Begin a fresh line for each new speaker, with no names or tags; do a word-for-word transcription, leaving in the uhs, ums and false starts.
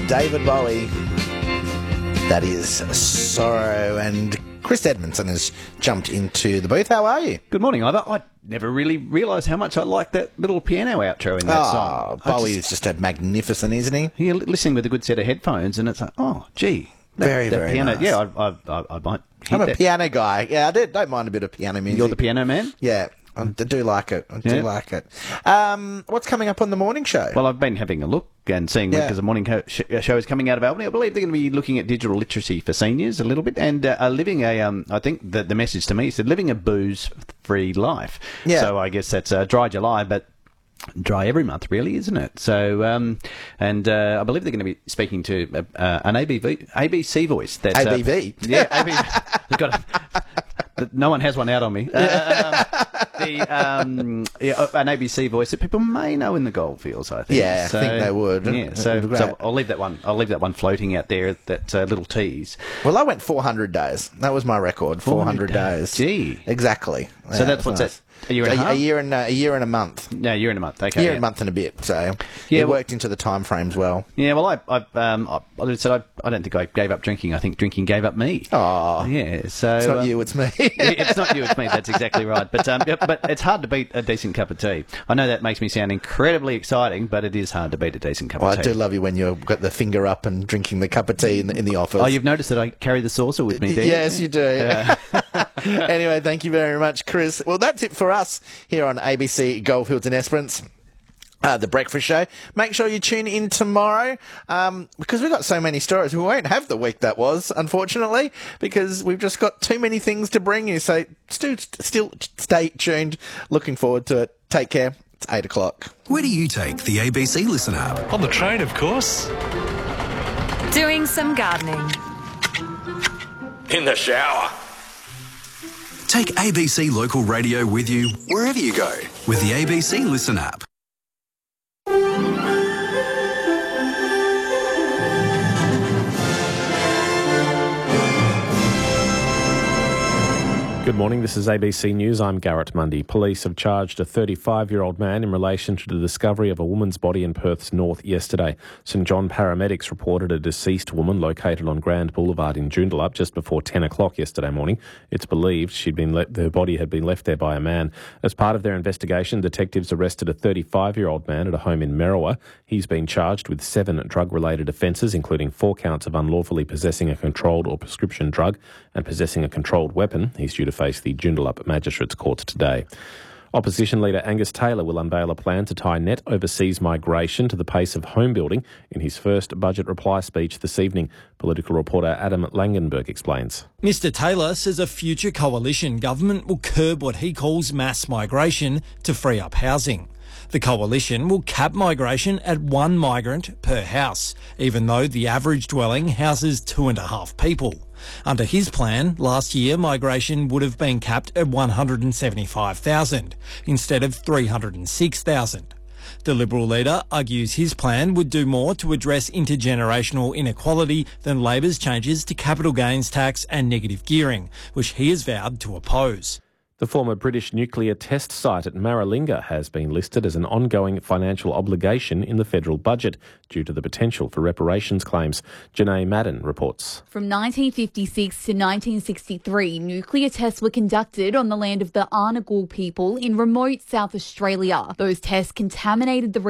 David Bowie. That is Sorrow. And Chris Edmondson has jumped into the booth. How are you?
Good morning, Ivor. I never really realised how much I liked that little piano outro in that
oh,
song.
Bowie
just,
is just a magnificent, isn't he?
You're listening with a good set of headphones, and it's like, oh, gee. That,
Very,
that
very
piano,
nice.
Yeah, I, I, I, I might hit
I'm a
that.
piano guy. Yeah, I do, don't mind a bit of piano music.
You're the piano man?
Yeah, I do like it. I do
Yeah.
like it. Um, what's coming up on the morning show?
Well, I've been having a look and seeing,
Yeah.
because the morning co- sh- show is coming out of Albany. I believe they're going to be looking at digital literacy for seniors a little bit, and uh, are living a, um, I think the, the message to me is living a booze-free life.
Yeah.
So I guess that's uh, dry July, but dry every month, really, isn't it? So, um, and uh, I believe they're going to be speaking to uh, uh, an A B V, A B C voice. That,
A B V?
Uh, yeah, A B V. They've got a, no one has one out on me. Uh, the um, yeah, an A B C voice that people may know in the goldfields, I think.
Yeah, I
so,
think they would.
Yeah, so,
That'd be
so
great.
I'll leave that one. I'll leave that one floating out there. That uh, little tease.
Well, I went four hundred days. That was my record, four hundred days.
Gee.
Exactly.
So
Yeah,
that's
it was
what's
nice.
that? A year and a,
A,
half?
a year and a, a year and a month.
No, a year and a month. Okay.
A year
yeah.
and a month and a bit. So
Yeah,
it
well-
worked into the time frames well.
Yeah, well, I, I, um, I, I said I, I don't think I gave up drinking. I think drinking gave up me.
Oh,
Yeah, so
it's not
um,
you, it's me.
it's not you, it's me. That's exactly right. But um, yeah, but it's hard to beat a decent cup of tea. I know that makes me sound incredibly exciting, but it is hard to beat a decent cup
Well,
of
I
tea.
do love you when you've got the finger up and drinking the cup of tea in the, in the office.
Oh, you've noticed that I carry the saucer with me, do you?
Yes, you do. Anyway, thank you very much, Chris. Well, that's it for us here on A B C Goldfields and Esperance. Uh, the Breakfast Show. Make sure you tune in tomorrow um, because we've got so many stories. We won't have the week that was, unfortunately, because we've just got too many things to bring you. So still, still stay tuned. Looking forward to it. Take care. It's eight o'clock.
Where do you take the A B C Listen app?
On the train, of course.
Doing some gardening.
In the shower.
Take A B C Local Radio with you wherever you go with the A B C Listen app.
Good morning, this is A B C News. I'm Garrett Mundy. Police have charged a thirty-five-year-old man in relation to the discovery of a woman's body in Perth's north yesterday. St John paramedics reported a deceased woman located on Grand Boulevard in Joondalup just before ten o'clock yesterday morning. It's believed she'd been le- her body had been left there by a man. As part of their investigation, detectives arrested a thirty-five-year-old man at a home in Merriwa. He's been charged with seven drug-related offences, including four counts of unlawfully possessing a controlled or prescription drug and possessing a controlled weapon. He's due to face the Joondalup Magistrates Court today. Opposition leader Angus Taylor will unveil a plan to tie net overseas migration to the pace of home building in his first budget reply speech this evening. Political reporter Adam Langenberg explains.
Mister Taylor says a future coalition government will curb what he calls mass migration to free up housing. The coalition will cap migration at one migrant per house, even though the average dwelling houses two and a half people. Under his plan, last year migration would have been capped at one hundred seventy-five thousand instead of three hundred six thousand. The Liberal leader argues his plan would do more to address intergenerational inequality than Labor's changes to capital gains tax and negative gearing, which he has vowed to oppose.
The former British nuclear test site at Maralinga has been listed as an ongoing financial obligation in the federal budget due to the potential for reparations claims. Janae Madden reports.
From nineteen fifty-six to nineteen sixty-three, nuclear tests were conducted on the land of the Arnagul people in remote South Australia. Those tests contaminated the